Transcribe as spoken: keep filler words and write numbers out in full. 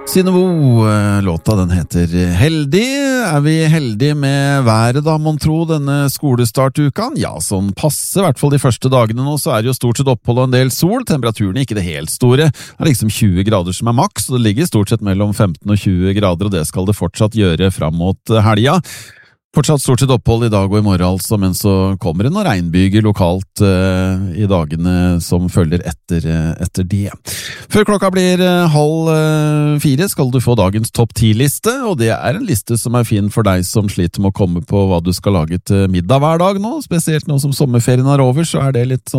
Sinevo, låta den heter Heldig. Er vi heldige med været da, mon tro, denne skolestartukan? Ja, sånn passe, i hvert fall de første dagene nå, så er det jo stort sett opphold og en del sol. Temperaturen er ikke det helt store. Det er liksom tjue grader som er maks, og det ligger stort sett mellom femten og tjue grader, og det skal det fortsatt gjøre fram mot helga. Fortsatt stort sett opphold i dag og i morgen altså, men så kommer det noen regnbyger lokalt uh, i dagene som følger etter, uh, etter det. Før klokka blir uh, halv uh, fire skal du få dagens topp ti-liste, og det er en liste som er fin for deg som sliter med å komme på hva du skal lage til middag hver dag nå, spesielt nå som sommerferien er over, så er det litt sånn